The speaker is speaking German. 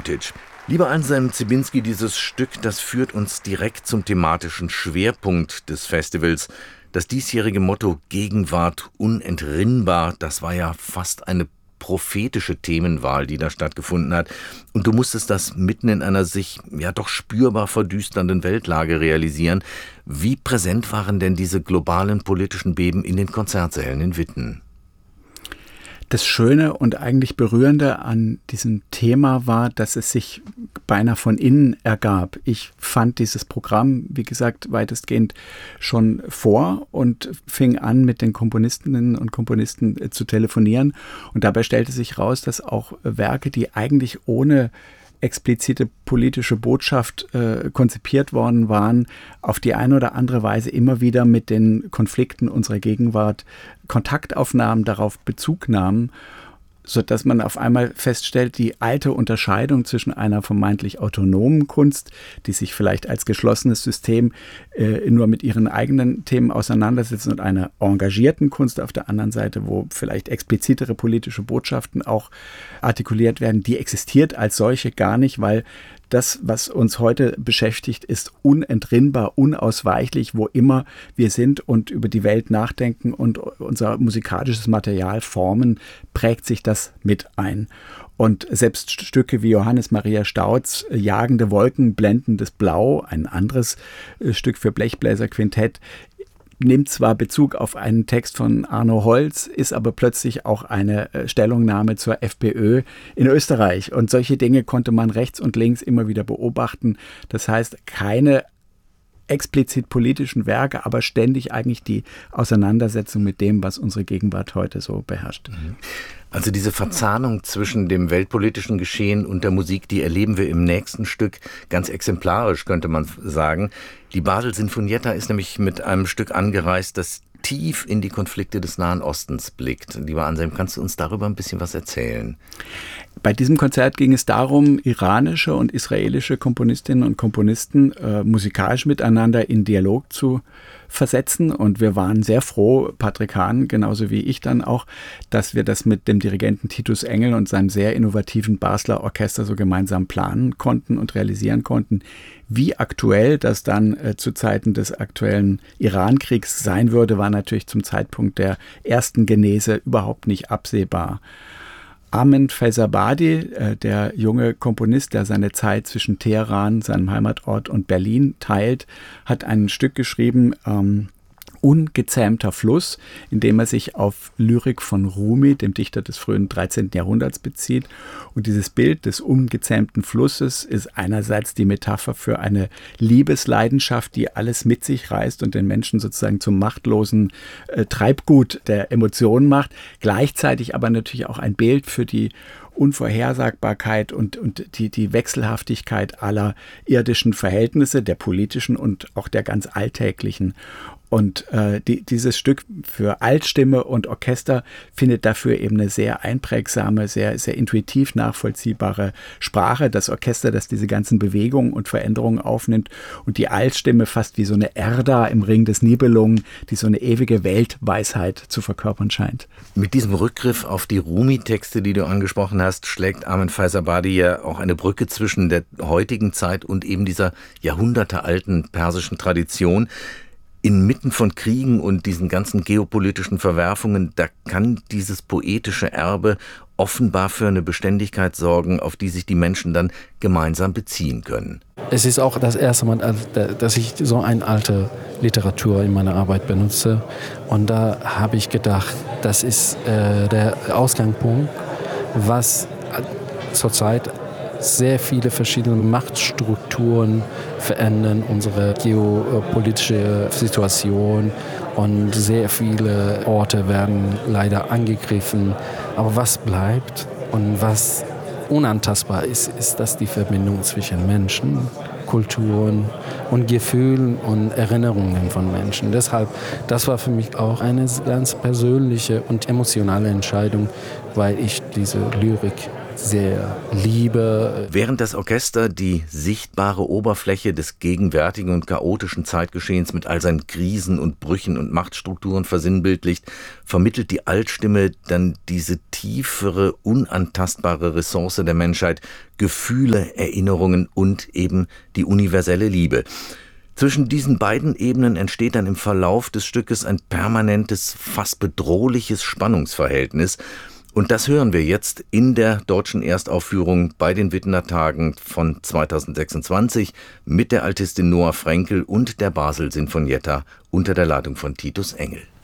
Vintage. Lieber Anselm Ziebinski, dieses Stück, das führt uns direkt zum thematischen Schwerpunkt des Festivals. Das diesjährige Motto Gegenwart unentrinnbar, das war ja fast eine prophetische Themenwahl, die da stattgefunden hat. Und du musstest das mitten in einer sich ja doch spürbar verdüsternden Weltlage realisieren. Wie präsent waren denn diese globalen politischen Beben in den Konzertsälen in Witten? Das Schöne und eigentlich Berührende an diesem Thema war, dass es sich beinahe von innen ergab. Ich fand dieses Programm, wie gesagt, weitestgehend schon vor und fing an, mit den Komponistinnen und Komponisten zu telefonieren. Und dabei stellte sich raus, dass auch Werke, die eigentlich ohne explizite politische Botschaft konzipiert worden waren, auf die eine oder andere Weise immer wieder mit den Konflikten unserer Gegenwart Kontaktaufnahmen, darauf Bezug nahmen, sodass man auf einmal feststellt, die alte Unterscheidung zwischen einer vermeintlich autonomen Kunst, die sich vielleicht als geschlossenes System nur mit ihren eigenen Themen auseinandersetzt, und einer engagierten Kunst auf der anderen Seite, wo vielleicht explizitere politische Botschaften auch artikuliert werden, die existiert als solche gar nicht, weil das, was uns heute beschäftigt, ist unentrinnbar, unausweichlich, wo immer wir sind und über die Welt nachdenken und unser musikalisches Material formen, prägt sich das mit ein. Und selbst Stücke wie Johannes Maria Stauds Jagende Wolken, blendendes Blau, ein anderes Stück für Blechbläserquintett, nimmt zwar Bezug auf einen Text von Arno Holz, ist aber plötzlich auch eine Stellungnahme zur FPÖ in Österreich. Und solche Dinge konnte man rechts und links immer wieder beobachten. Das heißt, keine explizit politischen Werke, aber ständig eigentlich die Auseinandersetzung mit dem, was unsere Gegenwart heute so beherrscht. Also diese Verzahnung zwischen dem weltpolitischen Geschehen und der Musik, die erleben wir im nächsten Stück ganz exemplarisch, könnte man sagen. Die Basel Sinfonietta ist nämlich mit einem Stück angereist, das tief in die Konflikte des Nahen Ostens blickt. Lieber Anselm, kannst du uns darüber ein bisschen was erzählen? Bei diesem Konzert ging es darum, iranische und israelische Komponistinnen und Komponisten musikalisch miteinander in Dialog zu versetzen. Und wir waren sehr froh, Patrick Hahn, genauso wie ich dann auch, dass wir das mit dem Dirigenten Titus Engel und seinem sehr innovativen Basler Orchester so gemeinsam planen konnten und realisieren konnten. Wie aktuell das dann zu Zeiten des aktuellen Iran-Kriegs sein würde, war natürlich zum Zeitpunkt der ersten Genese überhaupt nicht absehbar. Ahmed Faizabadi, der junge Komponist, der seine Zeit zwischen Teheran, seinem Heimatort, und Berlin teilt, hat ein Stück geschrieben, Ungezähmter Fluss, in dem er sich auf Lyrik von Rumi, dem Dichter des frühen 13. Jahrhunderts, bezieht. Und dieses Bild des ungezähmten Flusses ist einerseits die Metapher für eine Liebesleidenschaft, die alles mit sich reißt und den Menschen sozusagen zum machtlosen Treibgut der Emotionen macht. Gleichzeitig aber natürlich auch ein Bild für die Unvorhersagbarkeit und die Wechselhaftigkeit aller irdischen Verhältnisse, der politischen und auch der ganz alltäglichen. Und dieses Stück für Altstimme und Orchester findet dafür eben eine sehr einprägsame, sehr, sehr intuitiv nachvollziehbare Sprache. Das Orchester, das diese ganzen Bewegungen und Veränderungen aufnimmt, und die Altstimme fast wie so eine Erda im Ring des Nibelungen, die so eine ewige Weltweisheit zu verkörpern scheint. Mit diesem Rückgriff auf die Rumi-Texte, die du angesprochen hast, schlägt Ahmed Faizabadi ja auch eine Brücke zwischen der heutigen Zeit und eben dieser jahrhundertealten persischen Tradition. Inmitten von Kriegen und diesen ganzen geopolitischen Verwerfungen, da kann dieses poetische Erbe offenbar für eine Beständigkeit sorgen, auf die sich die Menschen dann gemeinsam beziehen können. Es ist auch das erste Mal, dass ich so eine alte Literatur in meiner Arbeit benutze. Und da habe ich gedacht, das ist der Ausgangspunkt, was zurzeit sehr viele verschiedene Machtstrukturen verändern unsere geopolitische Situation, und sehr viele Orte werden leider angegriffen. Aber was bleibt und was unantastbar ist, ist das die Verbindung zwischen Menschen, Kulturen und Gefühlen und Erinnerungen von Menschen. Deshalb, das war für mich auch eine ganz persönliche und emotionale Entscheidung, weil ich diese Lyrik sehr Liebe. Während das Orchester die sichtbare Oberfläche des gegenwärtigen und chaotischen Zeitgeschehens mit all seinen Krisen und Brüchen und Machtstrukturen versinnbildlicht, vermittelt die Altstimme dann diese tiefere, unantastbare Ressource der Menschheit, Gefühle, Erinnerungen und eben die universelle Liebe. Zwischen diesen beiden Ebenen entsteht dann im Verlauf des Stückes ein permanentes, fast bedrohliches Spannungsverhältnis. Und das hören wir jetzt in der deutschen Erstaufführung bei den Wittener Tagen von 2026 mit der Altistin Noah Frenkel und der Basel Sinfonietta unter der Leitung von Titus Engel.